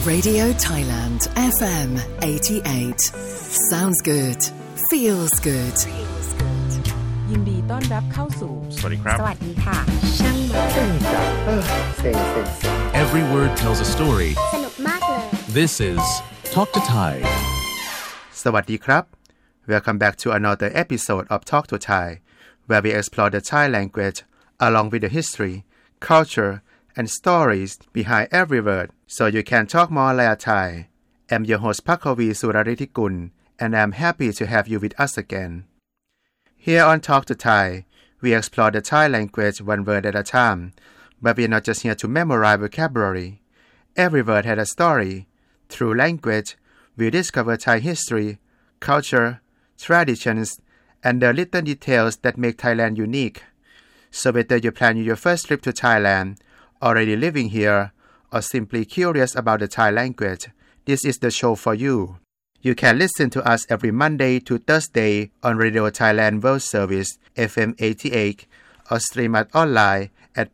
Radio Thailand FM 88 Sounds good Feels good ยินดีต้อนรับเข้าสู่สวัสดีครับสวัสดีค่ะช่างมันเซ็ง Every word tells a story สนุกมากเลย This is Talk to Thai สวัสดีครับ Welcome back to another episode of Talk to Thai where we explore the Thai language along with the history, culture and stories behind every word so you can talk more like Thai. I'm your host Phakavi Suraritikul and I'm happy to have you with us again. Here on Talk to Thai, we explore the Thai language one word at a time, but we're not just here to memorize vocabulary. Every word had a story. Through language, we discover Thai history, culture, traditions, and the little details that make Thailand unique. So whether you plan your first trip to Thailand, already living here, or simply curious about the Thai language, this is the show for you. You can listen to us every Monday to Thursday on Radio Thailand World Service FM 88 or stream us online at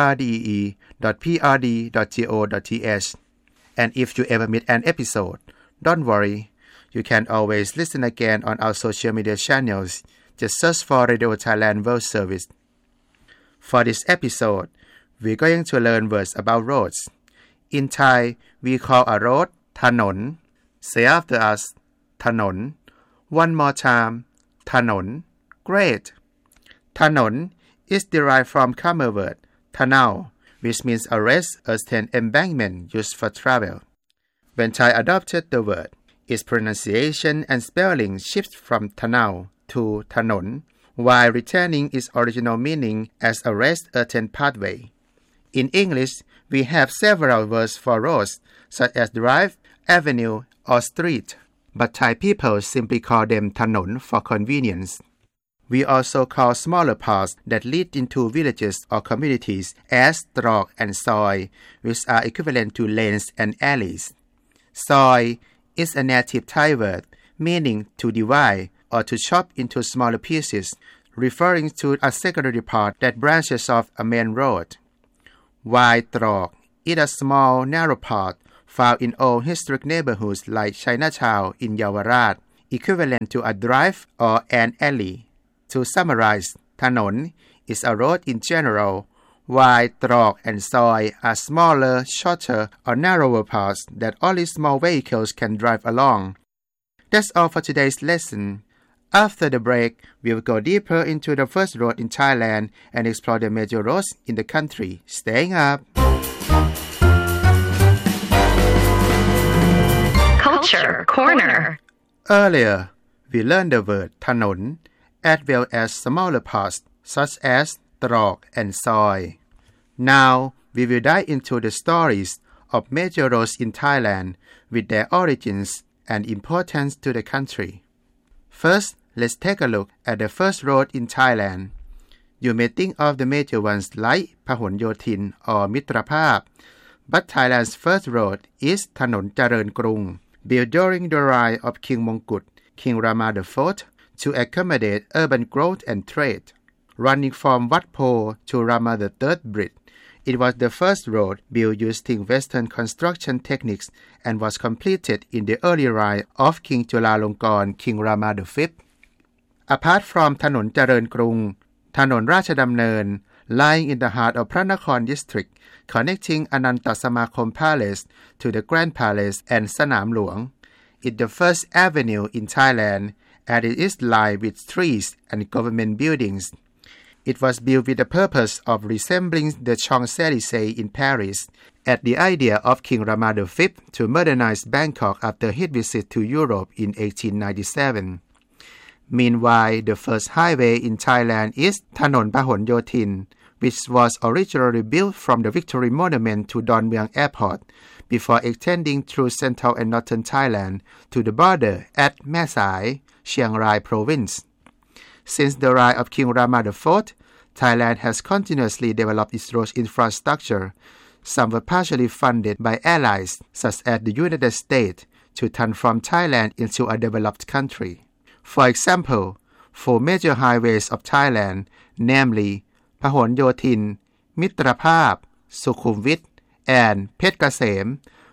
prde.prd.go.th. And if you ever miss an episode, don't worry. You can always listen again on our social media channels. Just search for Radio Thailand World Service. For this episode, we're going to learn words about roads. In Thai, we call a road ถนน Say after us ถนน One more time ถนน Great. ถนน is derived from Khmer word ถนน which means a raised earthen embankment used for travel. When Thai adopted the word, its pronunciation and spelling shifted from ถนน to ถนน while retaining its original meaning as a raised earthen pathway. In English, we have several words for roads, such as drive, avenue, or street, but Thai people simply call them ถนน for convenience. We also call smaller paths that lead into villages or communities as ตรอก and ซอย which are equivalent to lanes and alleys. ซอย is a native Thai word meaning to divide or to chop into smaller pieces, referring to a secondary part that branches off a main road. While ตรอก is a small, narrow path found in old historic neighborhoods like Chinatown in Yaowarat, equivalent to a drive or an alley. To summarize, ถนน is a road in general, while ตรอก and ซอย are smaller, shorter, or narrower paths that only small vehicles can drive along. That's all for today's lesson. After the break, we will go deeper into the first road in Thailand and explore the major roads in the country. Staying up. Culture Corner. Earlier, we learned the word ถนน as well as smaller parts such as ตรอก and ซอย Now, we will dive into the stories of major roads in Thailand with their origins and importance to the country. First, let's take a look at the first road in Thailand. You may think of the major ones like พหลโยธิน or มิตรภาพ but Thailand's first road is ถนนเจริญกรุง built during the reign of King Mongkut, King Rama IV, to accommodate urban growth and trade. Running from Wat Po to Rama III Bridge, it was the first road built using Western construction techniques and was completed in the early reign of King Chulalongkorn, King Rama V. Apart from ถนนเจริญกรุง ถนนราชดำเนิน lying in the heart of Phranakon district, connecting Anantasamakom Palace to the Grand Palace and Sanam Luang, is the first avenue in Thailand, and it is lined with trees and government buildings. It was built with the purpose of resembling the Champs-Élysées in Paris, at the idea of King Rama V to modernize Bangkok after his visit to Europe in 1897. Meanwhile, the first highway in Thailand is ถนนพหลโยธิน which was originally built from the Victory Monument to Don Mueang Airport, before extending through central and northern Thailand to the border at Mae Sai, Chiang Rai Province. Since the reign of King Rama IV, Thailand has continuously developed its road infrastructure. Some were partially funded by allies such as the United States to transform Thailand into a developed country. For example, 4 major highways of Thailand, namely พหลโยธิน มิตรภาพ สุขุมวิท and เพชรเกษม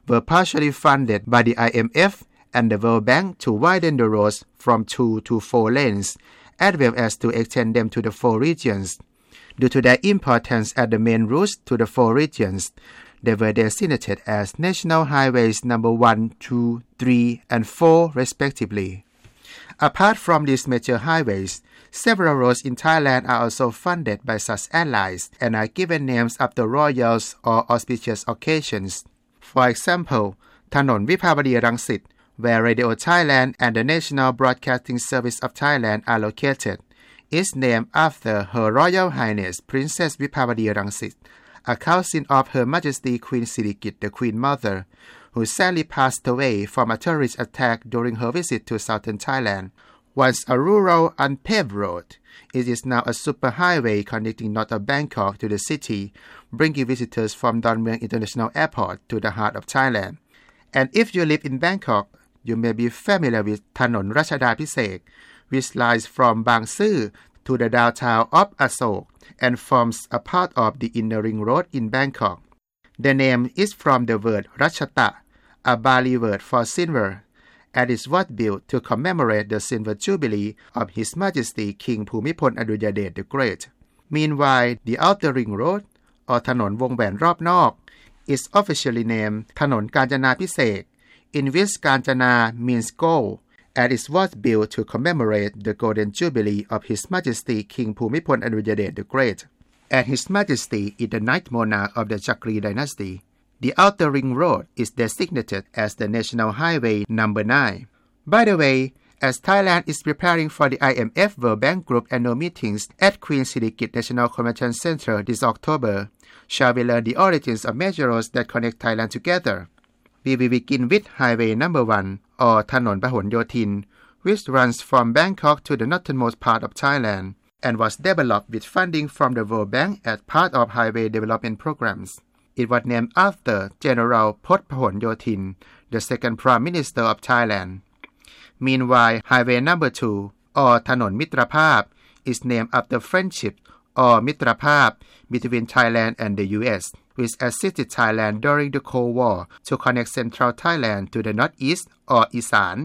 were partially funded by the IMF and the World Bank to widen the roads from 2 to 4 lanes, as well as to extend them to the 4 regions. Due to their importance as the main routes to the 4 regions, they were designated as National Highways number 1, 2, 3, and 4 respectively. Apart from these major highways, several roads in Thailand are also funded by such airlines and are given names after royal or auspicious occasions. For example, Thanon Vipavadi Rangsit, where Radio Thailand and the National Broadcasting Service of Thailand are located, is named after Her Royal Highness Princess Vipavadi Rangsit, a cousin of Her Majesty Queen Sirikit, the Queen Mother, who sadly passed away from a terrorist attack during her visit to southern Thailand. Once a rural, unpaved road, it is now a superhighway connecting north of Bangkok to the city, bringing visitors from Don Mueang International Airport to the heart of Thailand. And if you live in Bangkok, you may be familiar with Thanon Rachada Pisek, which lies from Bang Sue to the downtown of Asok and forms a part of the inner ring road in Bangkok. The name is from the word Rachata, a Bali word for silver, and it was built to commemorate the silver jubilee of His Majesty King Bhumibol Adulyadej the Great. Meanwhile, the outer ring road, or Thanon Wongแหวนรอบนอก, is officially named Thanon Kanchana Pisek, in which Kanchana means gold, and it was built to commemorate the golden jubilee of His Majesty King Bhumibol Adulyadej the Great. And His Majesty is the ninth monarch of the Chakri dynasty. The outer ring road is designated as the National Highway number 9. By the way, as Thailand is preparing for the IMF World Bank Group annual meetings at Queen Sirikit National Convention Center this October, shall we learn the origins of major roads that connect Thailand together. We will begin with Highway number 1, or Thanon Pahon Yothin, which runs from Bangkok to the northernmost part of Thailand, and was developed with funding from the World Bank as part of highway development programs. It was named after General Phot Pahon Yothin, the second Prime Minister of Thailand. Meanwhile, Highway number 2, or Thanon Mitraphap, is named after friendship or Mitraphap between Thailand and the US, which assisted Thailand during the Cold War to connect central Thailand to the northeast or Isan.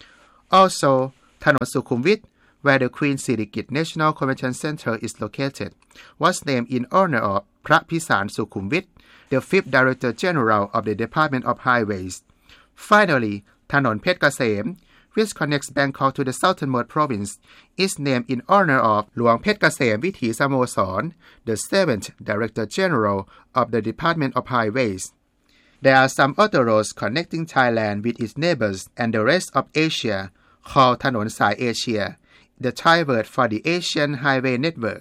Also, Thanon Sukhumvit, where the Queen Sirikit National Convention Center is located, was named in honor of Phra Pisarn Sukhumvit, the 5th Director General of the Department of Highways. Finally, Thanon Phet Kasem, which connects Bangkok to the southernmost province, is named in honor of Luang Phet Kasem Vithi Samosorn, the 7th Director General of the Department of Highways. There are some other roads connecting Thailand with its neighbors and the rest of Asia, called Thanon Sai Asia, the Thai word for the Asian Highway Network.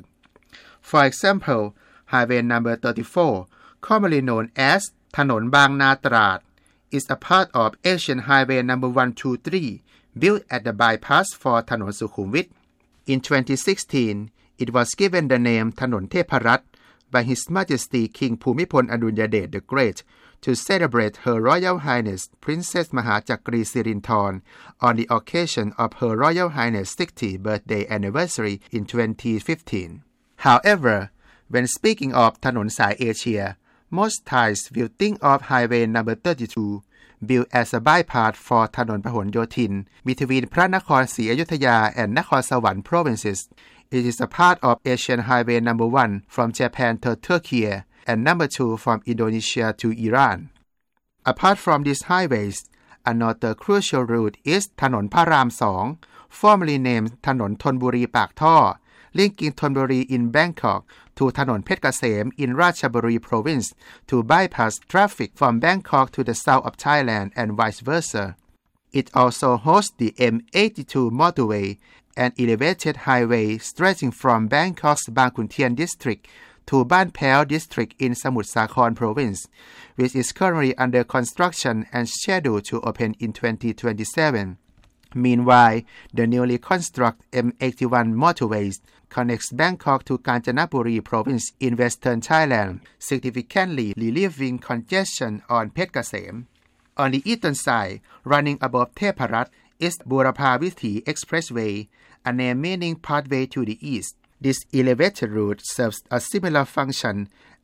For example, Highway number 34, commonly known as Thanon Bang Na Trat, is a part of Asian Highway number 123, built at the bypass for Thanon Sukhumvit. In 2016, it was given the name Thanon Theparat by His Majesty King Bhumibol Adulyadej the Great to celebrate Her Royal Highness Princess Mahachakri Sirinthorn on the occasion of Her Royal Highness 60th birthday anniversary in 2015. However, when speaking of Thanon Sai Asia, most Thais will think of Highway number 32, built as a bypass for Thanon Pahon Yothin between Phra Nakhon Sri Ayutthaya and Nakhon Sawan provinces. It is a part of Asian Highway number 1 from Japan to Turkey and number 2 from Indonesia to Iran. Apart from these highways, another crucial route is Thanon Param 2, formerly named Thanon Thonburi Pak Tho, linking Thonburi in Bangkok to Thanon Phet Kasem in Ratchaburi province to bypass traffic from Bangkok to the south of Thailand and vice versa. It also hosts the M82 motorway, an elevated highway stretching from Bangkok's Bang Khun Thien district to Ban Pheo district in Samut Sakhon province, which is currently under construction and scheduled to open in 2027. Meanwhile, the newly constructed M81 motorways connects Bangkok to Kanchanaburi province in western Thailand, significantly relieving congestion on Phet Kasem. On the eastern side, running above Theparat, is Burapha Vithi Expressway, a name meaning pathway to the east. This elevated route serves a similar function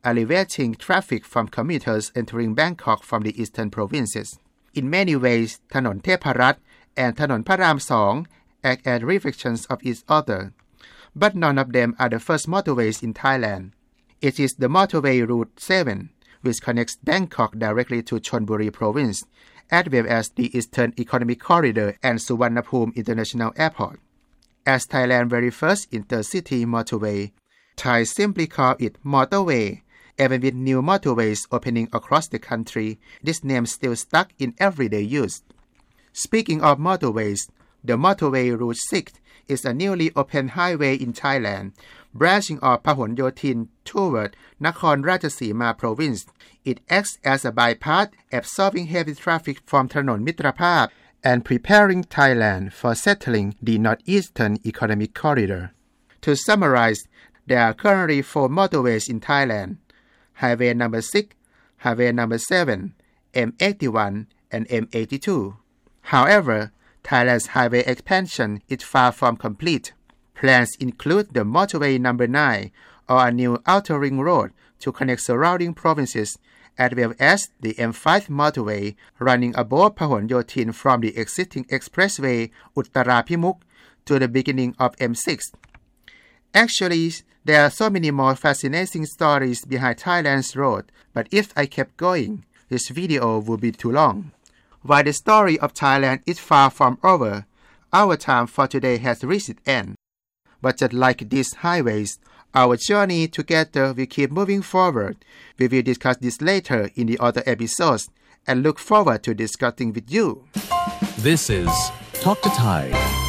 alleviating traffic from commuters entering Bangkok from the eastern provinces. In many ways, ถนนเทพรัตน์ and ถนนพระราม 2 act as reflections of each other, but none of them are the first motorways in Thailand. It is the motorway Route 7, which connects Bangkok directly to Chonburi Province, as well as the Eastern Economic Corridor and Suvarnabhumi International Airport. As Thailand's very first intercity motorway, Thai simply call it motorway. Even with new motorways opening across the country, this name still stuck in everyday use. Speaking of motorways, the motorway Route 6 is a newly opened highway in Thailand, branching off Phahon Yothin toward Nakhon Ratchasima Province. It acts as a bypass, absorbing heavy traffic from Thananon Mitraphap and preparing Thailand for settling the Northeastern Economic Corridor. To summarize, there are currently 4 motorways in Thailand: Highway number 6, Highway number 7, M81, and M82. However, Thailand's highway expansion is far from complete. Plans include the motorway number 9, or a new outer ring road to connect surrounding provinces, as well as the M5 motorway running above Phahon Yothin from the existing expressway Uttarapimukh to the beginning of M6. Actually, there are so many more fascinating stories behind Thailand's road, but if I kept going, this video would be too long. While the story of Thailand is far from over, our time for today has reached its end. But just like these highways, our journey together will keep moving forward. We will discuss this later in the other episodes and look forward to discussing with you. This is Talk to Thai.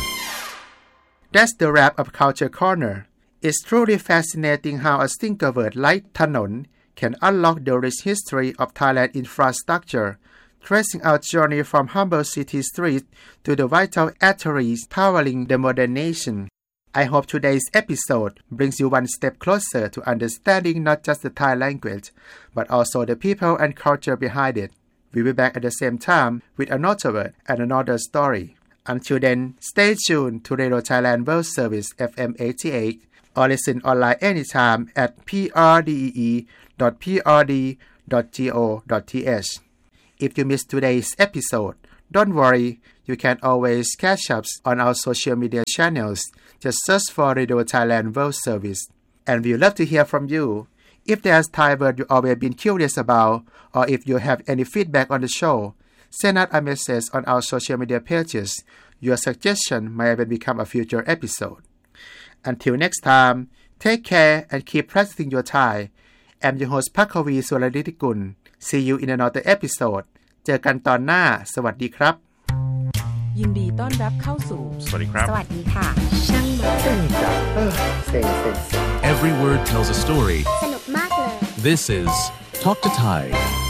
That's the wrap of Culture Corner. It's truly fascinating how a single word like Thananon can unlock the rich history of Thailand infrastructure, tracing our journey from humble city streets to the vital arteries powering the modern nation. I hope today's episode brings you one step closer to understanding not just the Thai language, but also the people and culture behind it. We'll be back at the same time with another word and another story. Until then, stay tuned to Radio Thailand World Service FM 88 or listen online anytime at prdee.prd.go.th. If you missed today's episode, don't worry, you can always catch up on our social media channels. Just search for Radio Thailand World Service. And we'd love to hear from you. If there's Thai word you've always been curious about, or if you have any feedback on the show, send out a message on our social media pages. Your suggestion might even become a future episode. Until next time, take care and keep practicing your Thai. I'm your host Phakavi Suradithikul. See you in another episode. เจอกันตอนหน้าสวัสดีครับยินดีต้อนรับเข้าสู่สวัสดีครับสวัสดีค่ะช่างมาเซ็ง Every word tells a story สนุกมากเลย This is Talk to Thai